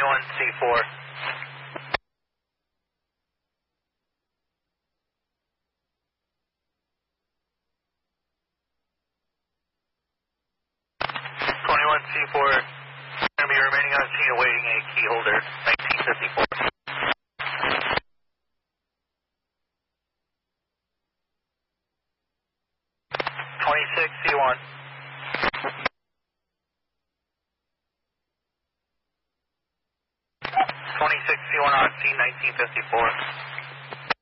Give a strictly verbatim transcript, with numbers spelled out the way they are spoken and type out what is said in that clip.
twenty-one C four. twenty-one C four, going to be remaining on scene awaiting a key holder, nineteen fifty-four. twenty-six C one. twenty-six C one on scene, nineteen fifty-four.